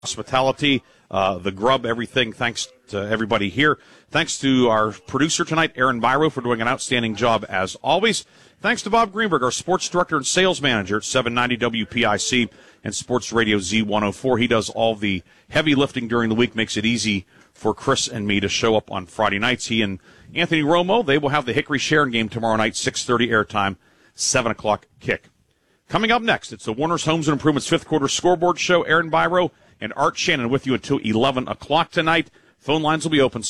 Hospitality, the grub, everything. Thanks to everybody here. Thanks to our producer tonight, Aaron Byro, for doing an outstanding job as always. Thanks to Bob Greenberg, our sports director and sales manager at 790 WPIC and Sports Radio Z104. He does all the heavy lifting during the week, makes it easy for Chris and me to show up on Friday nights. He and Anthony Romo, they will have the Hickory Sharon game tomorrow night, 6:30 airtime, 7 o'clock kick. Coming up next, it's the Warner's Homes and Improvements fifth quarter scoreboard show. Aaron Byro and Art Shannon with you until 11 o'clock tonight. Phone lines will be open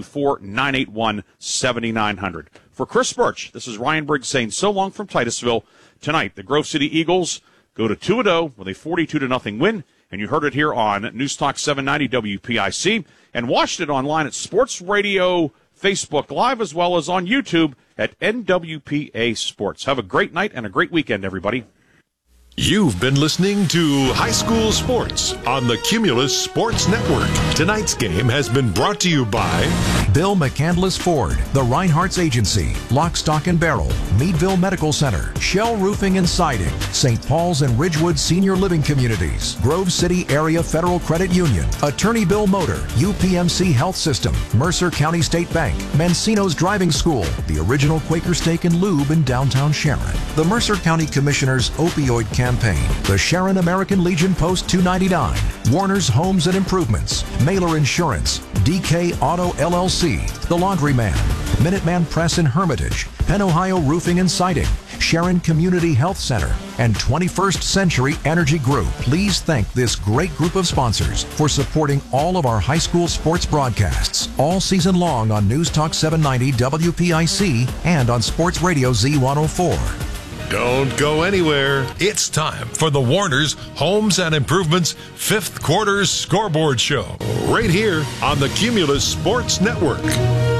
724-981-7900. For Chris Birch, this is Ryan Briggs saying so long from Titusville. Tonight, the Grove City Eagles go to 2-0 with a 42-0 win, and you heard it here on News Talk 790 WPIC, and watched it online at Sports Radio Facebook Live as well as on YouTube at NWPA Sports. Have a great night and a great weekend, everybody. You've been listening to High School Sports on the Cumulus Sports Network. Tonight's game has been brought to you by Bill McCandless Ford, the Reinhardt's Agency, Lock, Stock and Barrel, Meadville Medical Center, Shell Roofing and Siding, St. Paul's and Ridgewood Senior Living Communities, Grove City Area Federal Credit Union, Attorney Bill Motor, UPMC Health System, Mercer County State Bank, Mancino's Driving School, the original Quaker Steak and Lube in downtown Sharon, the Mercer County Commissioner's Opioid Campaign, the Sharon American Legion Post 299, Warner's Homes and Improvements, Mailer Insurance, DK Auto LLC, The Laundryman, Minuteman Press in Hermitage, Penn Ohio Roofing and Siding, Sharon Community Health Center, and 21st Century Energy Group. Please thank this great group of sponsors for supporting all of our high school sports broadcasts all season long on News Talk 790 WPIC and on Sports Radio Z104. Don't go anywhere. It's time for the Warner's Homes and Improvements fifth quarter scoreboard show right here on the Cumulus Sports Network.